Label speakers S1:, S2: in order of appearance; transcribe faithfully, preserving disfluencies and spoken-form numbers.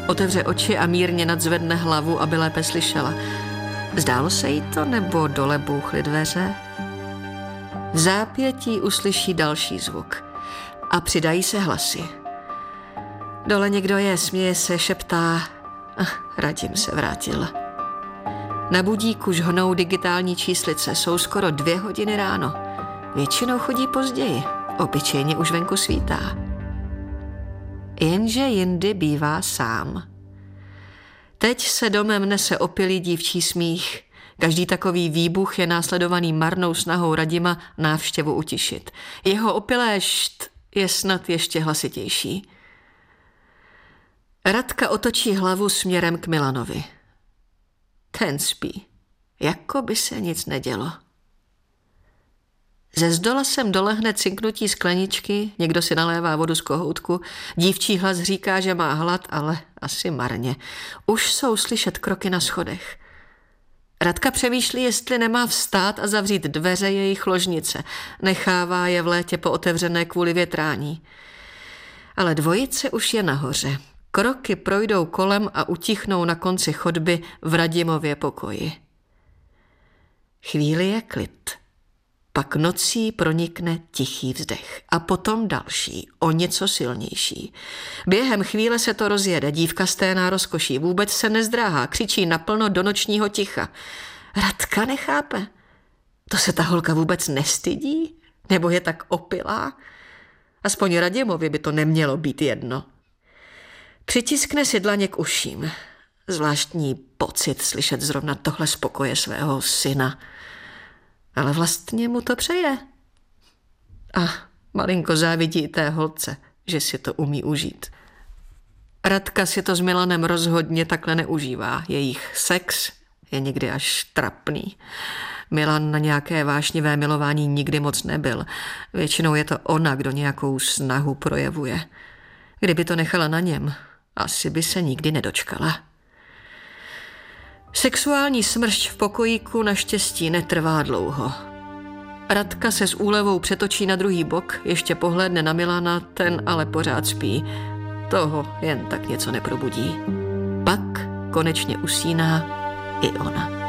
S1: Otevře oči a mírně nadzvedne hlavu, aby lépe slyšela. Zdálo se jí to, nebo dole bouchly dveře? V zápětí uslyší další zvuk a přidají se hlasy. Dole někdo je, směje se, šeptá. Ach, Radim se vrátil. Na budíku žhnou digitální číslice, jsou skoro dvě hodiny ráno. Většinou chodí později, obyčejně už venku svítá. Jenže jindy bývá sám. Teď se domem nese opilý dívčí smích. Každý takový výbuch je následovaný marnou snahou Radima návštěvu utišit. Jeho opilé št je snad ještě hlasitější. Radka otočí hlavu směrem k Milanovi. Ten spí, jako by se nic nedělo. Ze zdola sem dolehne cinknutí skleničky, někdo si nalévá vodu z kohoutku, dívčí hlas říká, že má hlad, ale asi marně. Už jsou slyšet kroky na schodech. Radka přemýšlí, jestli nemá vstát a zavřít dveře jejich ložnice. Nechává je v létě pootevřené kvůli větrání. Ale dvojice už je nahoře. Kroky projdou kolem a utichnou na konci chodby v Radimově pokoji. Chvíli je klid. Pak nocí pronikne tichý vzdech a potom další, o něco silnější. Během chvíle se to rozjede, dívka sténá rozkoší, vůbec se nezdráhá, křičí naplno do nočního ticha. Radka nechápe. To se ta holka vůbec nestydí? Nebo je tak opilá? Aspoň Radimovi by to nemělo být jedno. Přitiskne si dlaně k uším. Zvláštní pocit slyšet zrovna tohle z pokoje svého syna. Ale vlastně mu to přeje. A malinko závidí té holce, že si to umí užít. Radka si to s Milanem rozhodně takhle neužívá. Jejich sex je někdy až trapný. Milan na nějaké vášnivé milování nikdy moc nebyl. Většinou je to ona, kdo nějakou snahu projevuje. Kdyby to nechala na něm, asi by se nikdy nedočkala. Sexuální smršť v pokojíku naštěstí netrvá dlouho. Radka se s úlevou přetočí na druhý bok, ještě pohlédne na Milana, ten ale pořád spí. Toho jen tak něco neprobudí. Pak konečně usíná i ona.